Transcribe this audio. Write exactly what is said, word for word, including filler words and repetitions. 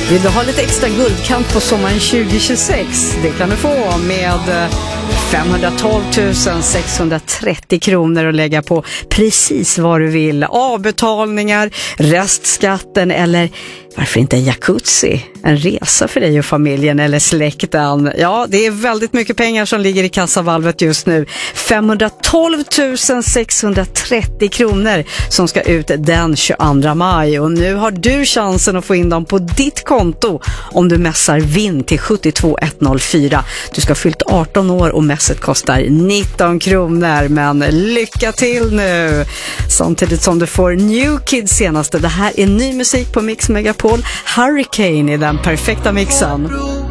Vill du ha lite extra guldkant på sommaren tjugo tjugosex? Det kan du få med femhundratolv tusen sexhundratrettio kronor att lägga på precis vad du vill. Avbetalningar, restskatten eller varför inte en jacuzzi? En resa för dig och familjen eller släkten. Ja, det är väldigt mycket pengar som ligger i kassavalvet just nu. femhundratolv tusen sexhundratrettio kronor som ska ut den tjugoandra maj. Och nu har du chansen att få in dem på ditt konto om du mässar vinn till sju två ett noll fyra. Du ska ha fyllt arton år och mässet kostar nitton kronor. Men lycka till nu! Samtidigt som du får New Kids senaste. Det här är ny musik på Mix Megapol. Hurricane i den perfekta mixen.